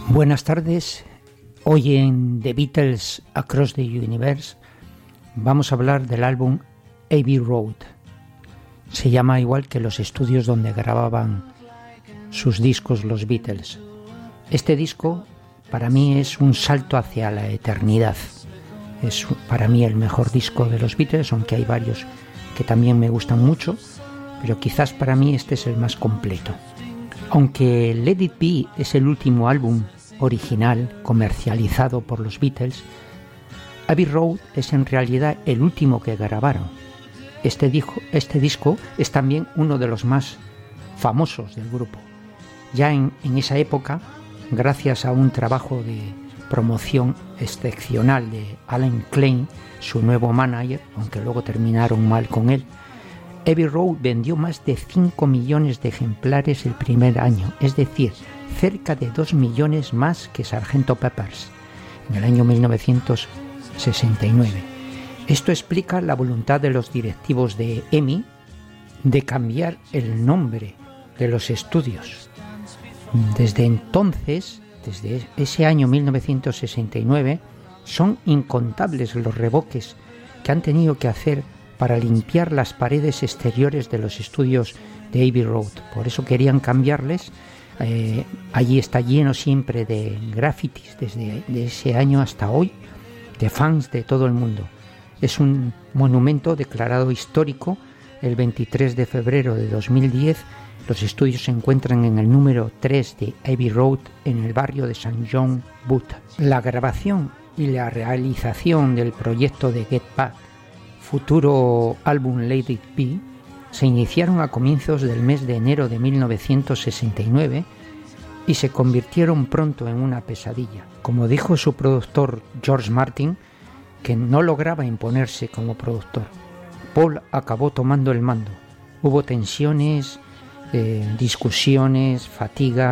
Buenas tardes. Hoy en The Beatles Across the Universe vamos a hablar del álbum Abbey Road. Se llama igual que los estudios donde grababan sus discos los Beatles. Este disco para mí es un salto hacia la eternidad. Es para mí el mejor disco de los Beatles, aunque hay varios que también me gustan mucho, pero quizás para mí este es el más completo. Aunque Let It Be es el último álbum original comercializado por los Beatles, Abbey Road es en realidad el último que grabaron. Este disco es también uno de los más famosos del grupo. Ya en esa época, gracias a un trabajo de promoción excepcional de Alan Klein, su nuevo manager, aunque luego terminaron mal con él, Abbey Road vendió más de 5 millones de ejemplares el primer año, es decir, cerca de 2 millones más que Sgt. Pepper's en el año 1969. Esto explica la voluntad de los directivos de EMI de cambiar el nombre de los estudios. Desde entonces, desde ese año 1969, son incontables los retoques que han tenido que hacer para limpiar las paredes exteriores de los estudios de Abbey Road. Por eso querían cambiarles. Allí está lleno siempre de grafitis desde ese año hasta hoy, de fans de todo el mundo. Es un monumento declarado histórico. El 23 de febrero de 2010 los estudios se encuentran en el número 3 de Abbey Road en el barrio de St. John Wood. La grabación y la realización del proyecto de Get Back, futuro álbum Let It Be, se iniciaron a comienzos del mes de enero de 1969 y se convirtieron pronto en una pesadilla. Como dijo su productor George Martin, que no lograba imponerse como productor, Paul acabó tomando el mando. Hubo tensiones, discusiones, fatiga.